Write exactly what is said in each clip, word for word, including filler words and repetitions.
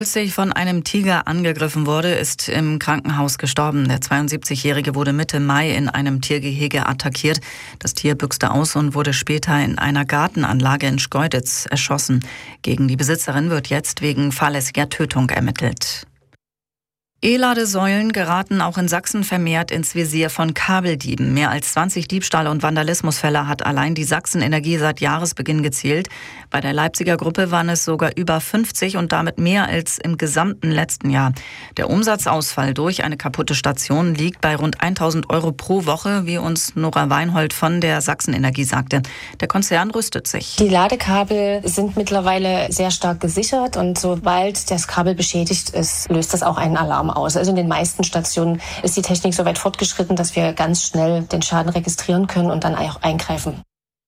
Sich von einem Tiger angegriffen wurde, ist im Krankenhaus gestorben. Der zweiundsiebzigjährige wurde Mitte Mai in einem Tiergehege attackiert. Das Tier büchste aus und wurde später in einer Gartenanlage in Schkeuditz erschossen. Gegen die Besitzerin wird jetzt wegen fahrlässiger Tötung ermittelt. E-Ladesäulen geraten auch in Sachsen vermehrt ins Visier von Kabeldieben. Mehr als zwanzig Diebstahl- und Vandalismusfälle hat allein die Sachsen-Energie seit Jahresbeginn gezählt. Bei der Leipziger Gruppe waren es sogar über fünfzig und damit mehr als im gesamten letzten Jahr. Der Umsatzausfall durch eine kaputte Station liegt bei rund tausend Euro pro Woche, wie uns Nora Weinhold von der Sachsen-Energie sagte. Der Konzern rüstet sich. Die Ladekabel sind mittlerweile sehr stark gesichert und sobald das Kabel beschädigt ist, löst das auch einen Alarm aus. Also in den meisten Stationen ist die Technik so weit fortgeschritten, dass wir ganz schnell den Schaden registrieren können und dann auch eingreifen.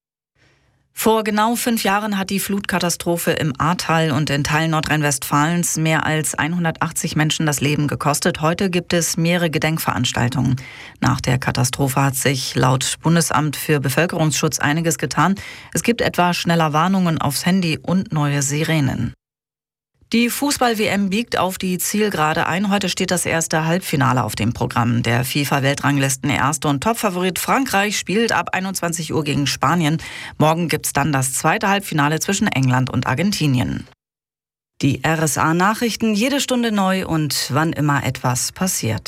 Vor genau fünf Jahren hat die Flutkatastrophe im Ahrtal und in Teilen Nordrhein-Westfalens mehr als hundertachtzig Menschen das Leben gekostet. Heute gibt es mehrere Gedenkveranstaltungen. Nach der Katastrophe hat sich laut Bundesamt für Bevölkerungsschutz einiges getan. Es gibt etwa schneller Warnungen aufs Handy und neue Sirenen. Die Fußball-W M biegt auf die Zielgerade ein. Heute steht das erste Halbfinale auf dem Programm. Der FIFA-Weltranglisten-Erste und Topfavorit Frankreich spielt ab einundzwanzig Uhr gegen Spanien. Morgen gibt's dann das zweite Halbfinale zwischen England und Argentinien. Die R S A-Nachrichten jede Stunde neu und wann immer etwas passiert.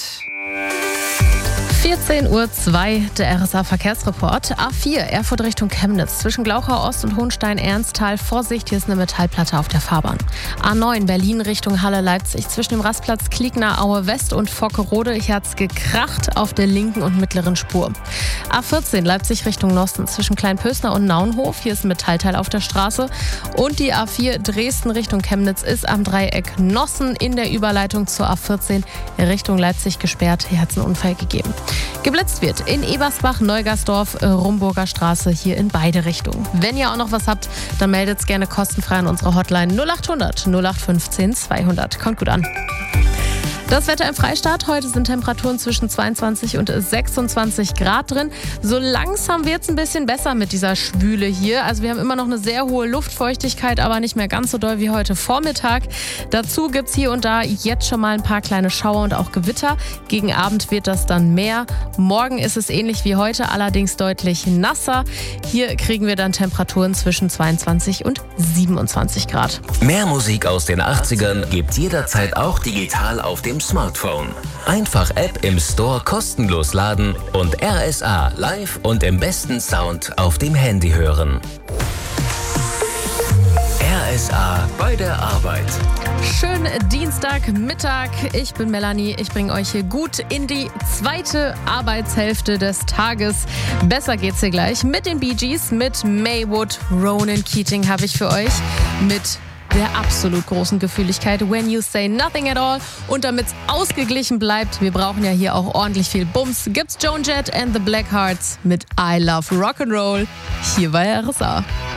vierzehn Uhr zwei, der R S A-Verkehrsreport. A vier, Erfurt Richtung Chemnitz. Zwischen Glauchau Ost und Hohenstein-Ernsthal. Vorsicht, hier ist eine Metallplatte auf der Fahrbahn. A neun, Berlin Richtung Halle-Leipzig. Zwischen dem Rastplatz Kliegner Aue West und Fockerode. Hier hat's gekracht auf der linken und mittleren Spur. A vierzehn, Leipzig Richtung Nossen. Zwischen Kleinpösner und Naunhof. Hier ist ein Metallteil auf der Straße. Und die A vier, Dresden Richtung Chemnitz, ist am Dreieck Nossen in der Überleitung zur A vierzehn Richtung Leipzig gesperrt. Hier hat's einen Unfall gegeben. Geblitzt wird in Ebersbach, Neugersdorf, Rumburger Straße, hier in beide Richtungen. Wenn ihr auch noch was habt, dann meldet es gerne kostenfrei an unsere Hotline null acht hundert null acht fünfzehn zweihundert. Kommt gut an. Das Wetter im Freistaat. Heute sind Temperaturen zwischen zweiundzwanzig und sechsundzwanzig Grad drin. So langsam wird es ein bisschen besser mit dieser Schwüle hier. Also wir haben immer noch eine sehr hohe Luftfeuchtigkeit, aber nicht mehr ganz so doll wie heute Vormittag. Dazu gibt es hier und da jetzt schon mal ein paar kleine Schauer und auch Gewitter. Gegen Abend wird das dann mehr. Morgen ist es ähnlich wie heute, allerdings deutlich nasser. Hier kriegen wir dann Temperaturen zwischen zweiundzwanzig und siebenundzwanzig Grad. Mehr Musik aus den achtzigern gibt jederzeit auch digital auf dem Smartphone. Einfach App im Store kostenlos laden und R S A live und im besten Sound auf dem Handy hören. R S A bei der Arbeit. Schönen Dienstagmittag. Ich bin Melanie. Ich bringe euch hier gut in die zweite Arbeitshälfte des Tages. Besser geht's hier gleich mit den Bee Gees, mit Maywood. Ronan Keating habe ich für euch mit der absolut großen Gefühligkeit When You Say Nothing at All. Und damit es ausgeglichen bleibt, wir brauchen ja hier auch ordentlich viel Bums, gibt's Joan Jett and the Blackhearts mit I Love Rock'n'Roll hier bei R S A.